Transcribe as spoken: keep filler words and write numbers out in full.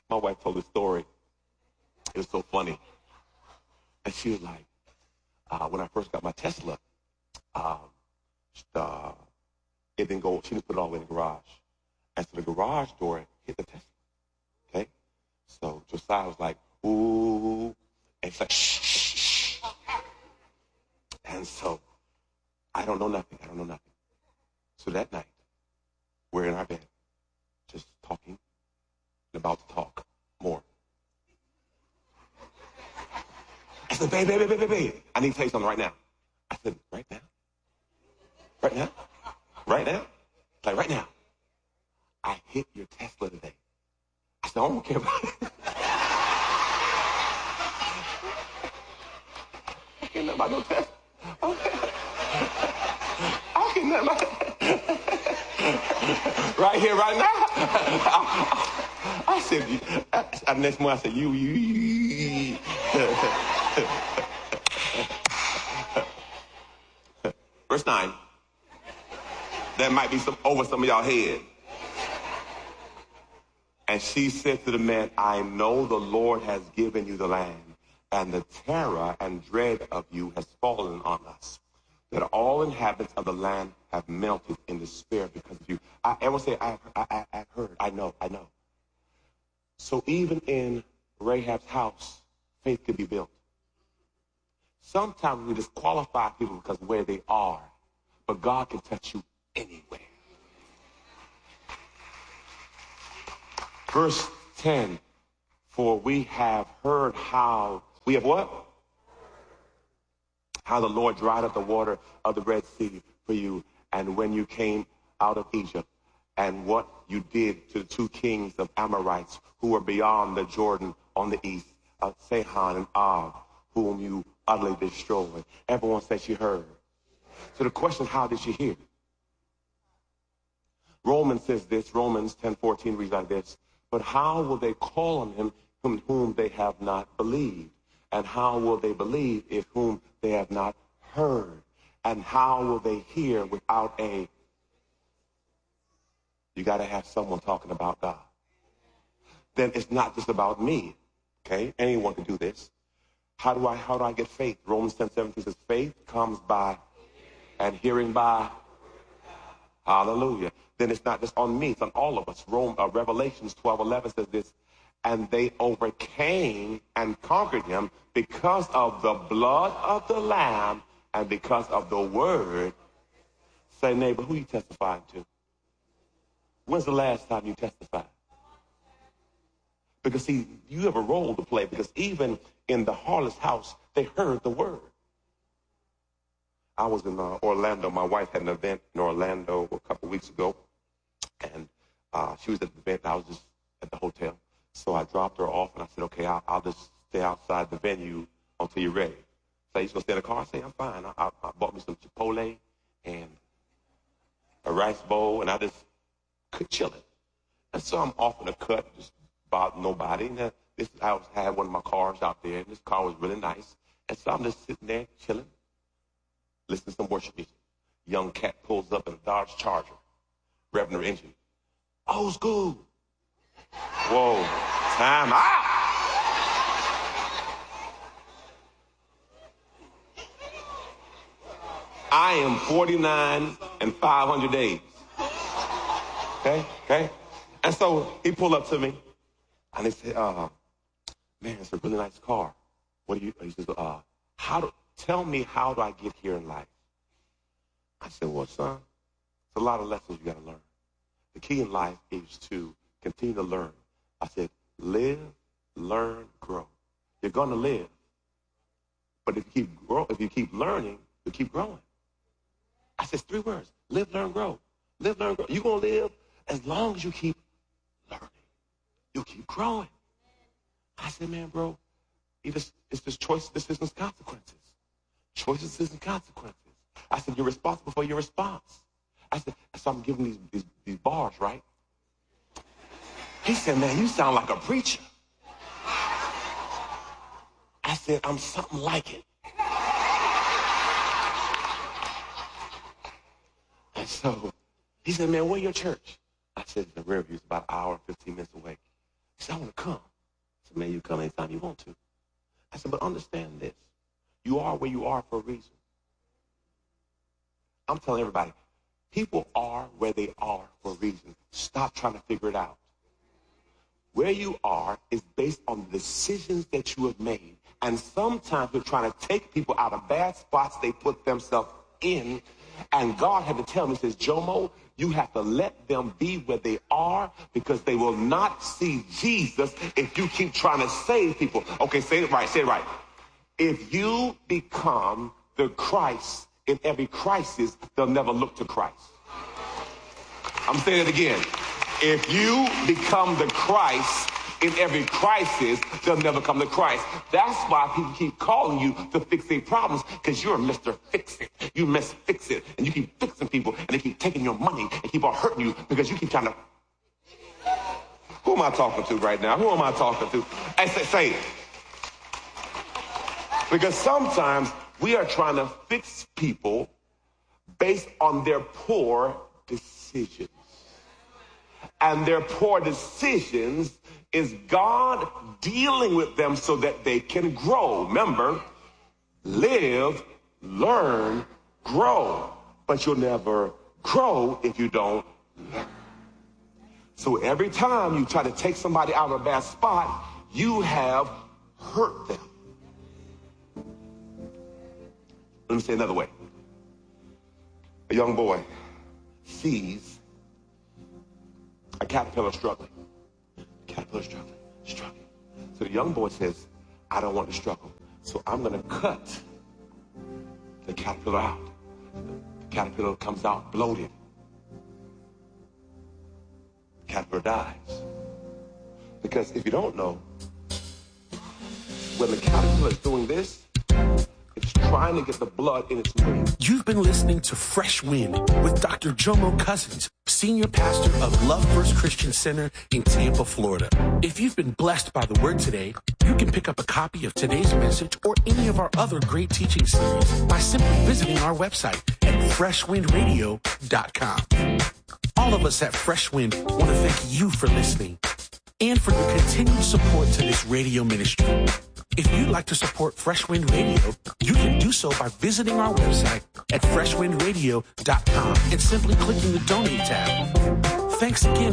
My wife told the story. It was so funny. And she was like, uh, when I first got my Tesla, um, uh, it didn't go, she didn't put it all the way in the garage. And so the garage door hit the Tesla. Okay? So Josiah was like, ooh. And she's like, shh, shh, shh. And so I don't know nothing. I don't know nothing. So that night, we're in our bed, just talking and about to talk more. I said, babe, babe, babe, babe, babe, I need to tell you something right now. I said, right now? Right now? Right now? Like, right now. I hit your Tesla today. I said, I don't care about it. I can't know about no Tesla. I can't know about it. Right here, right now. I, I said, I, I, next morning I said, you, you, you. Verse nine. That might be some over some of y'all head. And she said to the man, I know the Lord has given you the land, and the terror and dread of you has fallen on us, that all inhabitants of the land have melted in despair because of you. I everyone say, I, I, I, I've heard, I know, I know. So even in Rahab's house, faith could be built. Sometimes we disqualify people because of where they are, but God can touch you anywhere. Verse ten, for we have heard how, we have what? How the Lord dried up the water of the Red Sea for you, and when you came out of Egypt, and what you did to the two kings of Amorites who were beyond the Jordan on the east, of Sihon and Og, whom you utterly destroyed. Everyone said she heard. So the question is, how did she hear? Romans says this, Romans ten fourteen reads like this, but how will they call on him whom, whom they have not believed? And how will they believe if whom they have not heard? And how will they hear without a... You got to have someone talking about God. Then it's not just about me, okay? Anyone can do this. How do I, how do I get faith? Romans ten seventeen says, faith comes by and hearing by... Hallelujah. Then it's not just on me, it's on all of us. Rome, uh, Revelations twelve eleven says this, and they overcame and conquered him because of the blood of the Lamb and because of the word. Say, neighbor, who you testifying to? When's the last time you testified? Because, see, you have a role to play, because even in the harlot's house, they heard the word. I was in uh, Orlando. My wife had an event in Orlando a couple weeks ago, and uh, she was at the event. I was just at the hotel. So I dropped her off, and I said, okay, I'll, I'll just stay outside the venue until you're ready. So you just going to stay in the car? I say, I'm fine. I, I, I bought me some Chipotle and a rice bowl, and I just could chill it. And so I'm off in a cut, just about nobody. And uh, this, I was, had one of my cars out there, and this car was really nice. And so I'm just sitting there chilling, listening to some worship music. Young cat pulls up in a Dodge Charger, revving her engine. Old school. Whoa, time out. I am forty-nine and five hundred days. Okay, okay. And so he pulled up to me, and he said, uh, man, it's a really nice car. What do you, he says, uh, how do, tell me, how do I get here in life? I said, well, son, it's a lot of lessons you got to learn. The key in life is to continue to learn. I said, live, learn, grow. You're going to live. But if you keep grow, if you keep learning, you keep growing. I said, three words: live, learn, grow. Live, learn, grow. You're going to live as long as you keep learning. You'll keep growing. I said, man, bro, it's just choices, decisions, consequences. Choices, decisions, consequences. I said, you're responsible for your response. I said, so I'm giving these, these, these bars, right? He said, man, you sound like a preacher. I said, I'm something like it. And so he said, man, where your church? I said, the Riverview is about an hour and fifteen minutes away. He said, I want to come. I said, man, you come anytime you want to. I said, but understand this. You are where you are for a reason. I'm telling everybody, people are where they are for a reason. Stop trying to figure it out. Where you are is based on the decisions that you have made. And sometimes we're trying to take people out of bad spots they put themselves in. And God had to tell me, he says, Jomo, you have to let them be where they are because they will not see Jesus if you keep trying to save people. Okay, say it right, say it right. If you become the Christ in every crisis, they'll never look to Christ. I'm saying it again. If you become the Christ in every crisis, they'll never come to Christ. That's why people keep calling you to fix their problems, because you're Mister Fix-It. You Miss Fix-It, and you keep fixing people, and they keep taking your money and keep on hurting you because you keep trying to... Who am I talking to right now? Who am I talking to? I say, say it. Because sometimes we are trying to fix people based on their poor decisions. And their poor decisions is God dealing with them so that they can grow. Remember, live, learn, grow. But you'll never grow if you don't learn. So every time you try to take somebody out of a bad spot, you have hurt them. Let me say another way. A young boy sees a caterpillar struggling. Caterpillar struggling, struggling. So the young boy says, I don't want to struggle. So I'm going to cut the caterpillar out. The caterpillar comes out bloated. The caterpillar dies. Because if you don't know, when the caterpillar is doing this, it's trying to get the blood in its wing. You've been listening to Fresh Wind with Doctor Jomo Cousins, Senior Pastor of Love First Christian Center in Tampa, Florida. If you've been blessed by the word today, you can pick up a copy of today's message or any of our other great teaching series by simply visiting our website at fresh wind radio dot com. All of us at Fresh Wind want to thank you for listening and for your continued support to this radio ministry. If you'd like to support Fresh Wind Radio, you can do so by visiting our website at fresh wind radio dot com and simply clicking the Donate tab. Thanks again